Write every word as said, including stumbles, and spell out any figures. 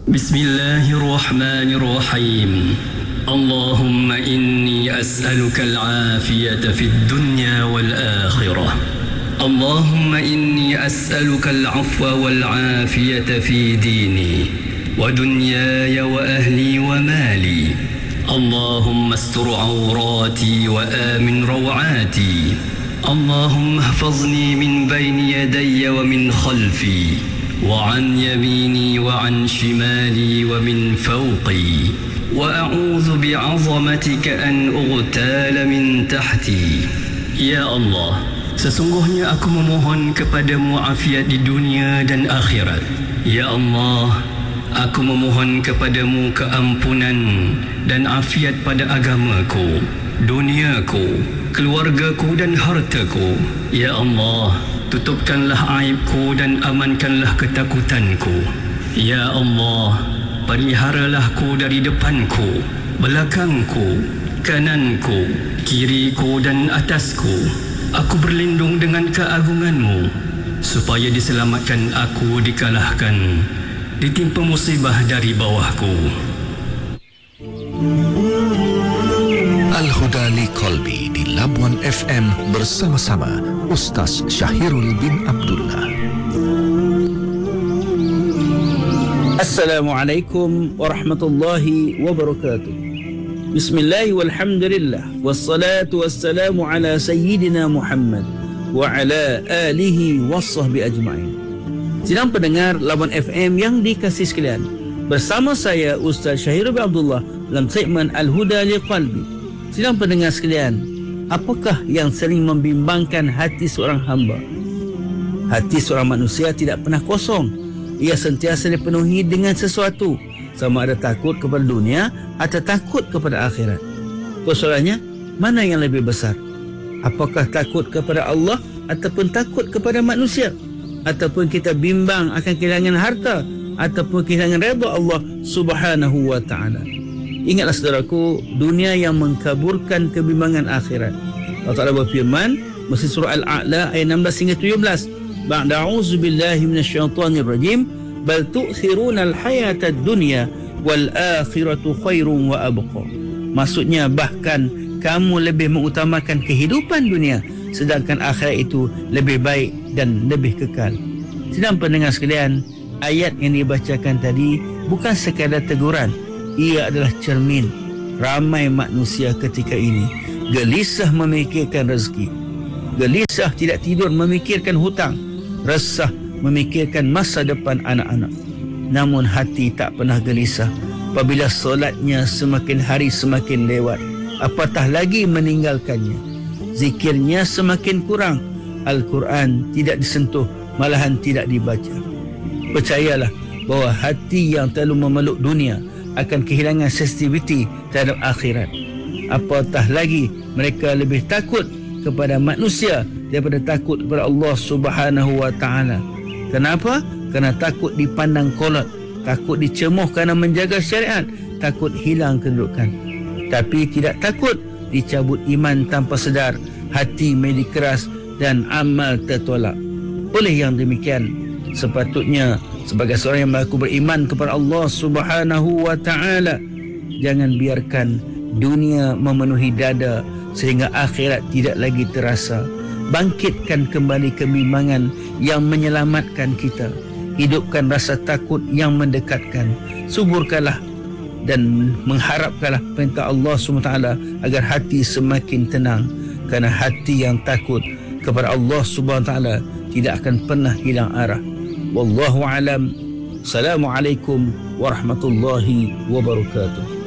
بسم الله الرحمن الرحيم اللهم إني أسألك العافية في الدنيا والآخرة اللهم إني أسألك العفو والعافية في ديني ودنياي وأهلي ومالي اللهم استر عوراتي وآمن روعاتي اللهم احفظني من بين يدي ومن خلفي وعن يميني وعن شمالي ومن فوقي وأعوذ بعظمتك أن أغتال من تحتي. Ya Allah, sesungguhnya aku memohon kepadamu afiat di dunia dan akhirat. Ya Allah, aku memohon kepadamu keampunan dan afiat pada agamaku, duniaku, keluargaku dan hartaku. Ya Allah, tutupkanlah aibku dan amankanlah ketakutanku. Ya Allah, peliharalahku dari depanku, belakangku, kananku, kiriku dan atasku. Aku berlindung dengan keagunganmu, supaya diselamatkan aku dikalahkan, ditimpa musibah dari bawahku. Al-Huda li Qalbi di Labuan F M bersama-sama Ustaz Syahirul bin Abdullah. Assalamualaikum warahmatullahi wabarakatuh. Bismillah walhamdulillah wassalatu wassalamu ala sayyidina Muhammad wa ala alihi wassahbi ajma'in. Sidang pendengar Labuan F M yang dikasihi sekalian, bersama saya Ustaz Syahirul bin Abdullah dalam segmen Al-Huda li Qalbi. Sidang pendengar sekalian, apakah yang sering membimbangkan hati seorang hamba? Hati seorang manusia tidak pernah kosong. Ia sentiasa dipenuhi dengan sesuatu, sama ada takut kepada dunia atau takut kepada akhirat. Persoalannya, mana yang lebih besar? Apakah takut kepada Allah ataupun takut kepada manusia? Ataupun kita bimbang akan kehilangan harta ataupun kehilangan redha Allah Subhanahu wa ta'ala? Ingatlah saudaraku, dunia yang mengkaburkan kebimbangan akhirat. Allah Ta'ala berfirman, Mesir surah Al-A'la ayat enam belas hingga tujuh belas. Ba'da a'udzu billahi minasyaitonir rajim, bal tu'thiruna al-hayata ad-dunya wal akhiratu khairun wa abqa. Maksudnya bahkan kamu lebih mengutamakan kehidupan dunia, sedangkan akhirat itu lebih baik dan lebih kekal. Sedang pendengar sekalian, ayat yang dibacakan tadi bukan sekadar teguran. Ia adalah cermin ramai manusia ketika ini gelisah memikirkan rezeki, gelisah tidak tidur memikirkan hutang, resah memikirkan masa depan anak-anak. Namun hati tak pernah gelisah apabila solatnya semakin hari semakin lewat, apatah lagi meninggalkannya. Zikirnya semakin kurang, Al-Quran tidak disentuh, malahan tidak dibaca. Percayalah bahawa hati yang terlalu memeluk dunia akan kehilangan sensitiviti terhadap akhirat. Apatah lagi mereka lebih takut kepada manusia daripada takut kepada Allah Subhanahu wa ta'ala. Kenapa? Kerana takut dipandang kolot, takut dicemuh kerana menjaga syariat, takut hilang kedudukan. Tapi tidak takut dicabut iman tanpa sedar, hati menjadi keras dan amal tertolak. Oleh yang demikian, sepatutnya sebagai seorang yang mengaku beriman kepada Allah Subhanahu wa ta'ala, jangan biarkan dunia memenuhi dada sehingga akhirat tidak lagi terasa. Bangkitkan kembali kebimbangan yang menyelamatkan kita. Hidupkan rasa takut yang mendekatkan. Suburkanlah dan mengharapkanlah perintah Allah subhanahu wa taala agar hati semakin tenang. Kerana hati yang takut kepada Allah subhanahu wa taala tidak akan pernah hilang arah. Wallahu alam. Assalamualaikum warahmatullahi wabarakatuh.